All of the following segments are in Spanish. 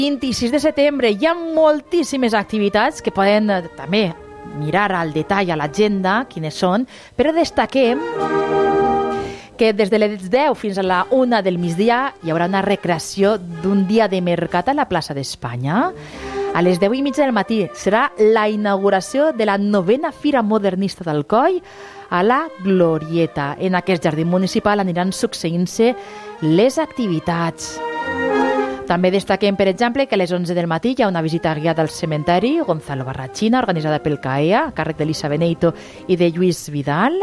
26 de setembre hi ha moltíssimes activitats que poden també mirar al detall a l'agenda quines són, però destaquem que des de les 10 fins a la 1 del migdia hi haurà una recreació d'un dia de mercat a la plaça d'Espanya. A les 10:30 del matí serà la inauguració de la 9a Fira Modernista d'Alcoi a la Glorieta. En aquest jardí municipal aniran succeint-se les activitats. També destaquem, per exemple, que a les 11 del matí hi ha una visita guiada al cementeri Gonzalo Barrachina, organitzada pel CAEA, a càrrec d'Elisa Beneito i de Lluís Vidal.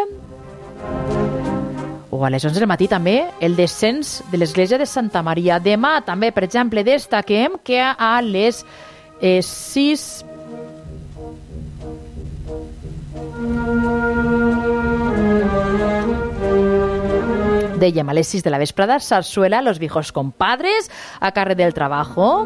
O a les 11 del matí també el descens de l'església de Santa Maria. Demà també, per exemple, destaquem que a les 6... Dèiem, a les 6 de la vesprada, sarsuela Los Viejos Compadres, a càrrec del Trabajo.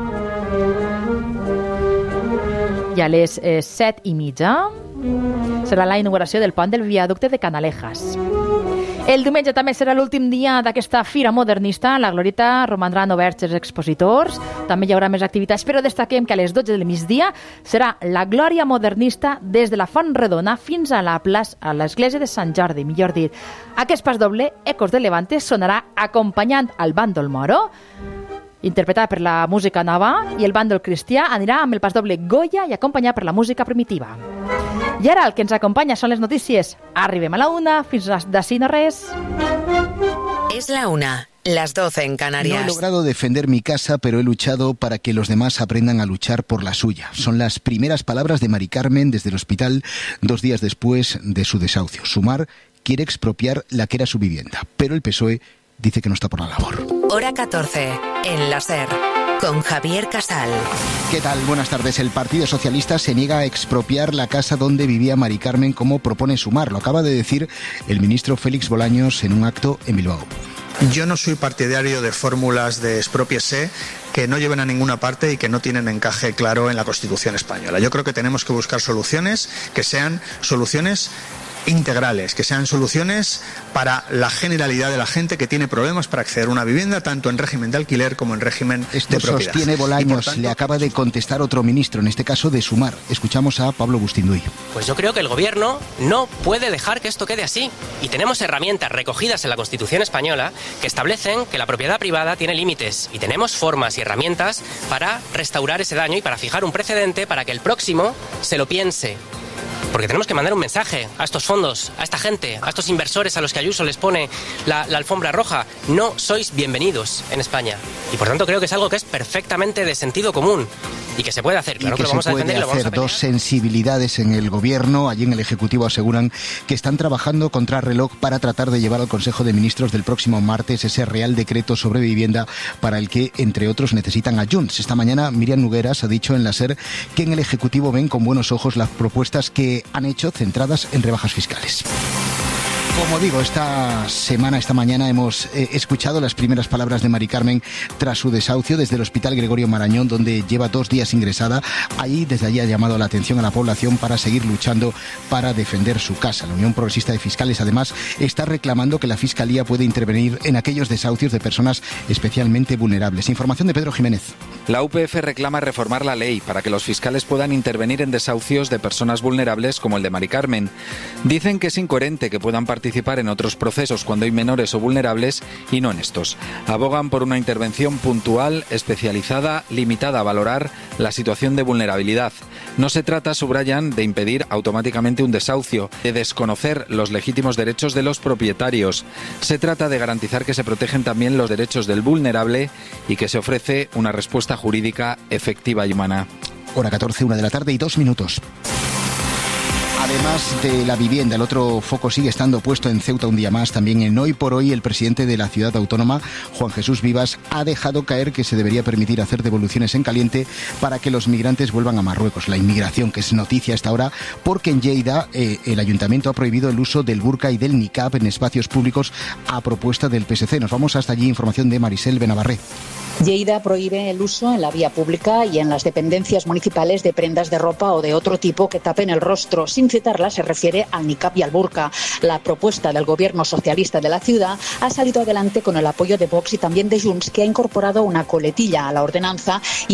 I a les 7:30 serà la inauguració del pont del viaducte de Canalejas. El diumenge també serà l'últim dia d'aquesta fira modernista. A la Glorieta romandran oberts els expositors. També hi haurà més activitats, però destaquem que a les 12 del migdia serà la Glòria Modernista des de la Font Redona fins a la plaça, a l'església de Sant Jordi, millor dit. Aquest pas doble, Ecos de Levante, sonarà acompanyant al bàndol moro, interpretada per la música nova, i el bàndol cristià anirà amb el pas doble Goya i acompanyat per la música primitiva. I ara el que ens acompanya són les notícies. Arribem a la 1, fins d'ací no res. Es la 1, las 12 en Canarias. No he logrado defender mi casa, pero he luchado para que los demás aprendan a luchar por la suya. Son las primeras palabras de Mari Carmen desde el hospital 2 días después de su desahucio. Sumar quiere expropiar la que era su vivienda, pero el PSOE dice que no está por la labor. Hora 14, en la SER, con Javier Casal. ¿Qué tal? Buenas tardes. El Partido Socialista se niega a expropiar la casa donde vivía Mari Carmen, como propone Sumar. Lo acaba de decir el ministro Félix Bolaños en un acto en Bilbao. Yo no soy partidario de fórmulas de expropiese que no lleven a ninguna parte y que no tienen encaje claro en la Constitución española. Yo creo que tenemos que buscar soluciones que sean soluciones integrales, que sean soluciones para la generalidad de la gente que tiene problemas para acceder a una vivienda, tanto en régimen de alquiler como en régimen de propiedad. Sostiene Bolaños, tanto, le acaba de contestar otro ministro, en este caso de Sumar. Escuchamos a Pablo Bustinduy. Pues yo creo que el Gobierno no puede dejar que esto quede así. Y tenemos herramientas recogidas en la Constitución española que establecen que la propiedad privada tiene límites. Y tenemos formas y herramientas para restaurar ese daño y para fijar un precedente para que el próximo se lo piense. Porque tenemos que mandar un mensaje a estos fondos, a esta gente, a estos inversores a los que Ayuso les pone la alfombra roja. No sois bienvenidos en España. Y por tanto creo que es algo que es perfectamente de sentido común y que se puede hacer. Claro, y que lo vamos a defender, lo vamos a pelear. Dos sensibilidades en el Gobierno. Allí en el Ejecutivo aseguran que están trabajando contra reloj para tratar de llevar al Consejo de Ministros del próximo martes ese Real Decreto sobre vivienda para el que, entre otros, necesitan a Junts. Esta mañana Míriam Nogueras ha dicho en la SER que en el Ejecutivo ven con buenos ojos las propuestas que han hecho centradas en rebajas fiscales. Como digo, esta mañana hemos escuchado las primeras palabras de Mari Carmen tras su desahucio desde el Hospital Gregorio Marañón, donde lleva 2 días ingresada. Desde allí ha llamado la atención a la población para seguir luchando para defender su casa. La Unión Progresista de Fiscales, además, está reclamando que la Fiscalía puede intervenir en aquellos desahucios de personas especialmente vulnerables. Información de Pedro Jiménez. La UPF reclama reformar la ley para que los fiscales puedan intervenir en desahucios de personas vulnerables como el de Mari Carmen. Dicen que es incoherente que puedan participar en otros procesos cuando hay menores o vulnerables y no en estos. Abogan por una intervención puntual, especializada, limitada a valorar la situación de vulnerabilidad. No se trata, subrayan, de impedir automáticamente un desahucio, de desconocer los legítimos derechos de los propietarios. Se trata de garantizar que se protegen también los derechos del vulnerable y que se ofrece una respuesta jurídica efectiva y humana. Hora 14, 1 de la tarde y 2 minutos. Además de la vivienda, el otro foco sigue estando puesto en Ceuta un día más. También en Hoy por Hoy, el presidente de la ciudad autónoma, Juan Jesús Vivas, ha dejado caer que se debería permitir hacer devoluciones en caliente para que los migrantes vuelvan a Marruecos. La inmigración, que es noticia a esta hora, porque en Lleida el ayuntamiento ha prohibido el uso del burka y del niqab en espacios públicos a propuesta del PSC. Nos vamos hasta allí, información de Marisel Benavarré. Lleida prohíbe el uso en la vía pública y en las dependencias municipales de prendas de ropa o de otro tipo que tapen el rostro, sin citarla, se refiere al niqab y al burka. La propuesta del gobierno socialista de la ciudad ha salido adelante con el apoyo de Vox y también de Junts, que ha incorporado una coletilla a la ordenanza